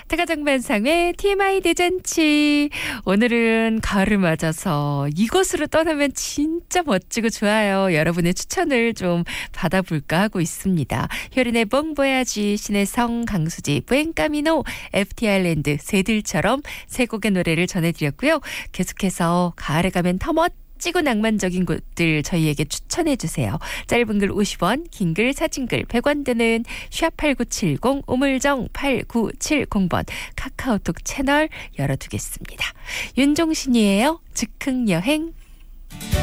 태가정반상회 TMI 대잔치. 오늘은 가을을 맞아서 이곳으로 떠나면 진짜 멋지고 좋아요. 여러분의 추천을 좀 받아볼까 하고 있습니다. 효린의 뽕보야지, 신혜성, 강수지, 뿌엔까미노, FTI랜드, 새들처럼 세 곡의 노래를 전해드렸고요. 계속해서 가을에 가면 더 멋지고 낭만적인 곳들 저희에게 추천해 주세요. 짧은 글 50원, 긴 글 사진 글 100원 드는 샵8970 우물정 8970번 카카오톡 채널 열어두겠습니다. 윤종신이에요. 즉흥여행.